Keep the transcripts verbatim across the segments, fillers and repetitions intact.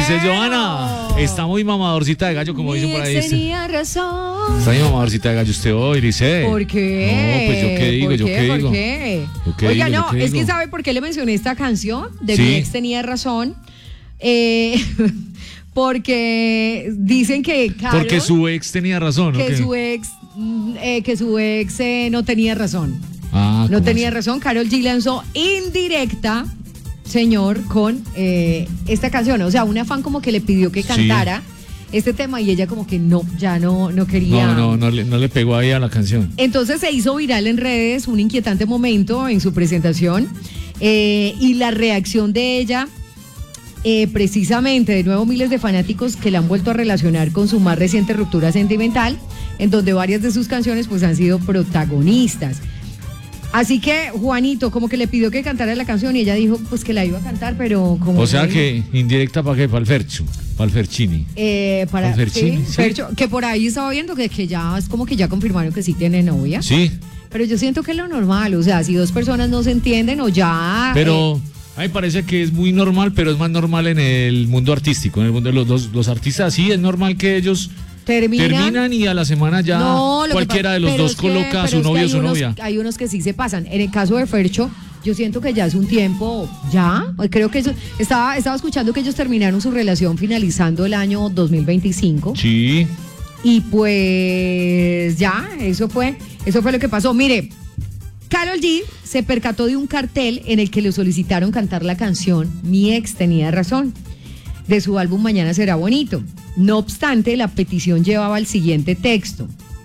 Dice Joana, está muy mamadorcita de gallo, como Mi dicen por ahí. ex tenía razón. Está muy mamadorcita de gallo usted hoy, dice. ¿Por qué? No, pues yo qué digo, ¿Por yo qué? qué ¿Por digo. qué? Yo qué Oiga, digo, yo no, qué es que digo. ¿sabe por qué le mencioné esta canción? De Sí. Mi ex tenía razón. Eh, porque dicen que Karol, Porque su ex tenía razón, ¿no? que ¿Qué? su ex mm, eh, que su ex eh, no tenía razón. Ah, No ¿cómo tenía así? razón. Karol G lanzó indirecta, señor, con eh, esta canción. O sea, una fan como que le pidió que Sí. cantara este tema y ella como que no, ya no, no quería. No, no, no le, no le pegó ahí a la canción. Entonces se hizo viral en redes un inquietante momento en su presentación eh, y la reacción de ella, eh, precisamente, de nuevo miles de fanáticos que la han vuelto a relacionar con su más reciente ruptura sentimental, en donde varias de sus canciones pues han sido protagonistas. Así que Juanito como que le pidió que cantara la canción y ella dijo pues que la iba a cantar, pero como O sea no- que indirecta para qué, para el Fercho, para el Ferchini. eh, para Con Ferchini, sí, sí. Fercho, que por ahí estaba viendo que, que ya es como que ya confirmaron que sí tiene novia. Sí, Pero yo siento que es lo normal, o sea, si dos personas no se entienden o ya... pero eh, a mí me parece que es muy normal, pero es más normal en el mundo artístico, en el mundo de los, los, los artistas. Sí, es normal que ellos terminan, terminan y a la semana ya No, lo que cualquiera pa- de los pero dos es que- coloca a pero su es que novio o hay su unos- novia. Hay unos que sí se pasan. En el caso de Fercho, yo siento que ya es un tiempo, ya, creo que eso, estaba, estaba escuchando que ellos terminaron su relación finalizando el año dos mil veinticinco. Sí, Y pues ya, eso fue, eso fue lo que pasó. Mire, Karol G se percató de un cartel en el que le solicitaron cantar la canción Mi ex tenía razón, de su álbum Mañana será bonito. No obstante, la petición llevaba el siguiente texto: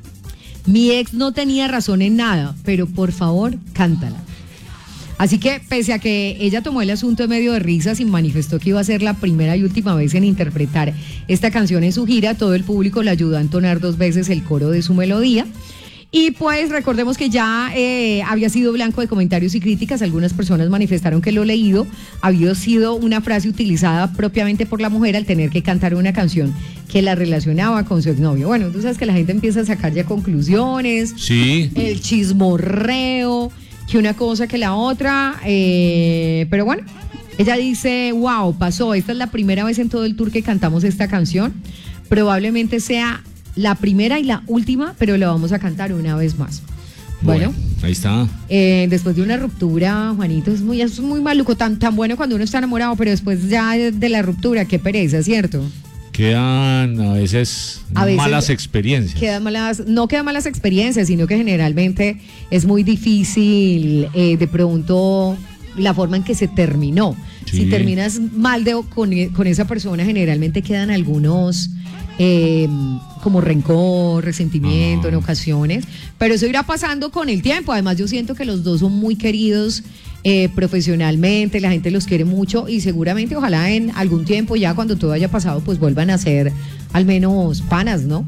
mi ex no tenía razón en nada, pero por favor, cántala. Así que, pese a que ella tomó el asunto en medio de risas y manifestó que iba a ser la primera y última vez en interpretar esta canción en su gira, todo el público le ayudó a entonar dos veces el coro de su melodía. Y pues recordemos que ya eh, había sido blanco de comentarios y críticas. Algunas personas manifestaron que lo leído había sido una frase utilizada propiamente por la mujer al tener que cantar una canción que la relacionaba con su exnovio. Bueno, tú sabes que la gente empieza a sacar ya conclusiones, sí. el chismorreo, que una cosa que la otra, eh, pero bueno, ella dice, wow, pasó, esta es la primera vez en todo el tour que cantamos esta canción, probablemente sea la primera y la última, pero la vamos a cantar una vez más. Bueno, Bueno, ahí está. eh, después de una ruptura, Juanito, es muy, es muy maluco, tan, tan bueno cuando uno está enamorado, pero después ya de, de la ruptura, qué pereza, ¿cierto? Quedan a veces, A veces malas experiencias. Quedan malas, no quedan malas experiencias, sino que generalmente es muy difícil eh, de pronto la forma en que se terminó. Sí. Si terminas mal de, con, con esa persona, generalmente quedan algunos eh, como rencor, resentimiento Ah. en ocasiones, pero eso irá pasando con el tiempo. Además, yo siento que los dos son muy queridos eh, profesionalmente, la gente los quiere mucho y seguramente ojalá en algún tiempo ya cuando todo haya pasado pues vuelvan a ser al menos panas, ¿no?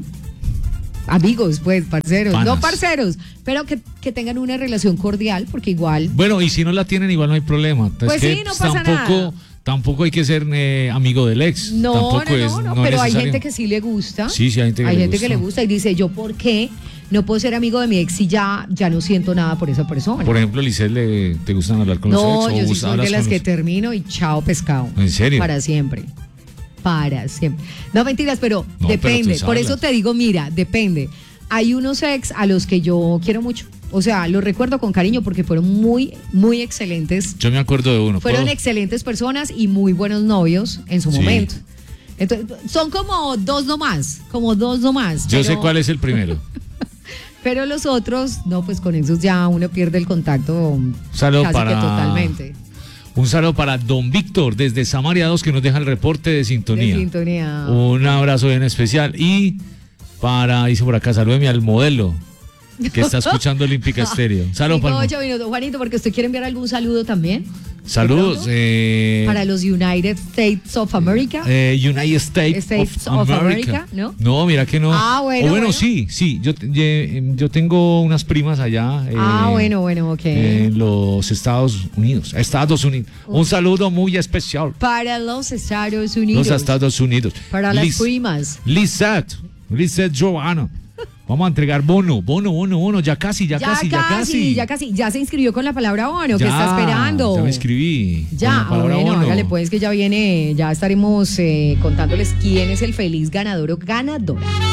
Amigos, pues, parceros, Panas. no parceros, pero que, que tengan una relación cordial, porque igual... Bueno, y si no la tienen, igual no hay problema. Pues es que sí, no pasa tampoco, nada. Tampoco hay que ser eh, amigo del ex. No, tampoco no, es, no, no, no es pero hay necesario. gente que sí le gusta. Sí, sí, hay gente que Hay le gente gusta. que le gusta y dice, yo, ¿por qué no puedo ser amigo de mi ex si ya, ya no siento nada por esa persona? Por ejemplo, Lisette, ¿le, ¿te gustan hablar con No, los ex? yo o sí us- soy hablas de las con que los- termino y chao pescado. ¿En serio? Para siempre. Para siempre. No mentiras, pero No, pero depende. tú Por sabes. eso te digo, mira, depende. Hay unos ex a los que yo quiero mucho. O sea, los recuerdo con cariño porque fueron muy, muy excelentes. Yo me acuerdo de uno. Fueron ¿puedo? excelentes personas y muy buenos novios en su Sí. momento. Entonces, son como dos nomás, como dos nomás. Yo sé pero- cuál es el primero. Pero los otros, no, pues con esos ya uno pierde el contacto Saludo casi para- que totalmente. Un saludo para Don Víctor desde Samaria dos que nos deja el reporte de sintonía. De sintonía. Un abrazo bien especial. Y para, dice por acá, salúdeme al modelo que está escuchando Olímpica Estéreo. Saludos Cinco, para el ocho minutos. Juanito, porque usted quiere enviar algún saludo también. mo- Saludos. eh, Para los United States of America. eh, United States, States of, of America. America, ¿no? No, mira que no. Ah, bueno, O bueno, bueno. sí, sí. Yo, ye- yo tengo unas primas allá. eh, ah, bueno, bueno, ok. En los Estados Unidos. Estados Unidos. Un saludo muy especial. Para los Estados Unidos. Los Estados Unidos. Para las Liz- primas. Lisette. Lisette Joana. Vamos a entregar bono, bono, bono, bono, ya casi, ya, Ya casi, ya casi. ya casi. Ya se inscribió con la palabra bono, ¿qué Ya, está esperando? Ya me inscribí. Ya, con la palabra bueno, bono. hágale pues que ya viene, ya estaremos eh, contándoles quién es el feliz ganador o ganadora.